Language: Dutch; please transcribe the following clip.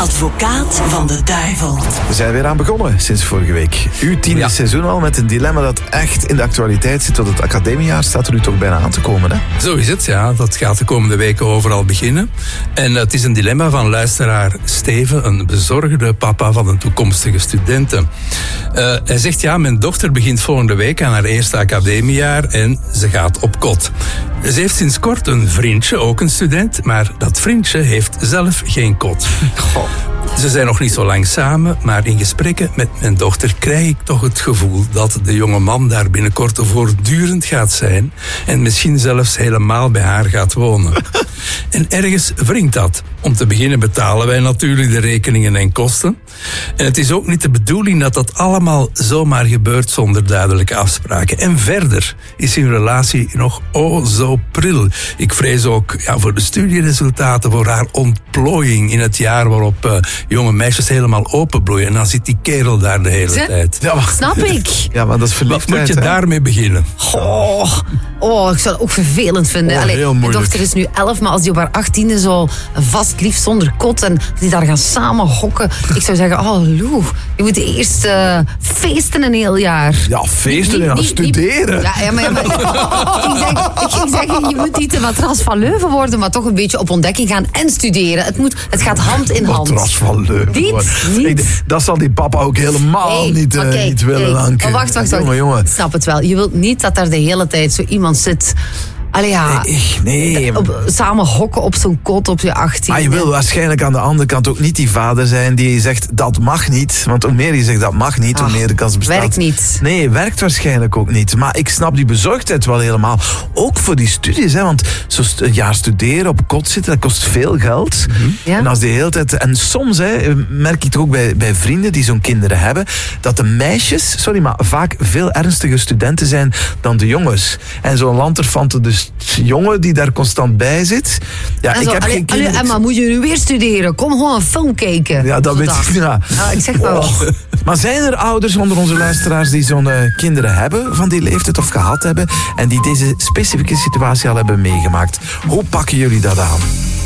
advocaat van de duivel. We zijn weer aan begonnen sinds vorige week. Uw tiende seizoen al met een dilemma dat echt in de actualiteit zit. Tot het academiejaar staat er nu toch bijna aan te komen, hè? Zo is het, ja. Dat gaat de komende weken overal beginnen. En het is een dilemma van luisteraar Steven, een bezorgde papa van een toekomstige studenten. Hij zegt, ja, mijn dochter begint volgende week aan haar eerste academiejaar en ze gaat op kot. Ze heeft sinds kort een vriendje, ook een student, maar dat vriendje heeft zelf geen kot. Ze zijn nog niet zo lang samen, maar in gesprekken met mijn dochter krijg ik toch het gevoel dat de jonge man daar binnenkort voortdurend gaat zijn en misschien zelfs helemaal bij haar gaat wonen. En ergens wringt dat. Om te beginnen betalen wij natuurlijk de rekeningen en kosten. En het is ook niet de bedoeling dat dat allemaal zomaar gebeurt zonder duidelijke afspraken. En verder is hun relatie nog zo pril. Ik vrees ook voor de studieresultaten, voor haar ontplooiing in het jaar waarop jonge meisjes helemaal openbloeien. En dan zit die kerel daar de hele tijd. Ja, snap ik. Ja, maar dat is verliefdheid. Wat moet je daarmee beginnen? Ik zou het ook vervelend vinden. Mijn dochter is nu 11, maar als die op haar 18e zo een vast lief zonder kot en die daar gaan samen hokken. Ik zou zeggen, Lou, je moet eerst feesten een heel jaar. Ja, feesten, studeren. Maar ik ging zeggen, je moet niet de matras van Leuven worden, maar toch een beetje op ontdekking gaan en studeren. Het gaat hand in hand. Matras van Leuven. Niet. Dat zal die papa ook helemaal niet willen. Maar wacht. Jongen. Ik snap het wel. Je wilt niet dat daar de hele tijd zo iemand zit. Nee. Samen hokken op zo'n kot op je 18. Maar je wil waarschijnlijk aan de andere kant ook niet die vader zijn die zegt dat mag niet. Want hoe meer je zegt dat mag niet, hoe meer de kans bestaat. Werkt niet. Nee, werkt waarschijnlijk ook niet. Maar ik snap die bezorgdheid wel helemaal. Ook voor die studies, hè. Want een jaar studeren, op kot zitten, dat kost veel geld. Ja? En als die hele tijd... En soms merk ik het ook bij vrienden die zo'n kinderen hebben, dat de meisjes, vaak veel ernstiger studenten zijn dan de jongens. En zo'n lanterfante dus jongen die daar constant bij zit. Ja, ik heb geen kinderen. Emma, moet je nu weer studeren? Kom gewoon een film kijken. Ja, dat weet ik. Ja. Ik zeg maar wat. Maar zijn er ouders onder onze luisteraars die zo'n kinderen hebben van die leeftijd of gehad hebben en die deze specifieke situatie al hebben meegemaakt? Hoe pakken jullie dat aan?